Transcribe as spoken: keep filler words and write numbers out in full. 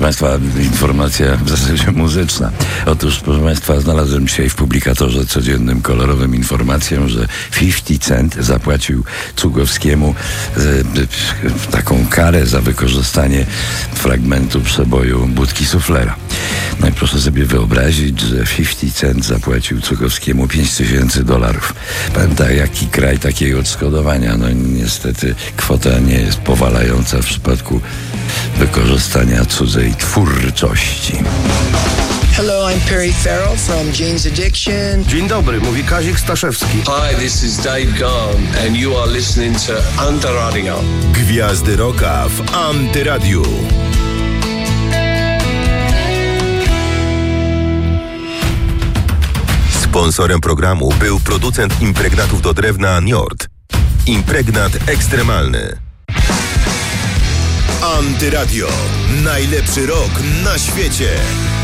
Państwa, informacja w zasadzie muzyczna. Otóż, proszę Państwa, znalazłem dzisiaj w publikatorze codziennym kolorowym informację, że pięćdziesiąt Cent zapłacił Cugowskiemu e, e, taką karę za wykorzystanie fragmentu przeboju Budki Suflera. No i proszę sobie wyobrazić, że pięćdziesiąt Cent zapłacił Cugowskiemu pięć tysięcy dolarów. Pamięta, jaki kraj takiego odszkodowania? No niestety kwota nie jest powalająca w przypadku wykorzystania cudzej twórczości. Hello, I'm Perry Farrell from Jane's Addiction. Dzień dobry, mówi Kazik Staszewski. Hi, this is Dave Gahan and you are listening to Antyradio. Gwiazdy Rocka w Antyradiu. Sponsorem programu był producent impregnatów do drewna Njord. Impregnat ekstremalny. Antyradio. Najlepszy rok na świecie.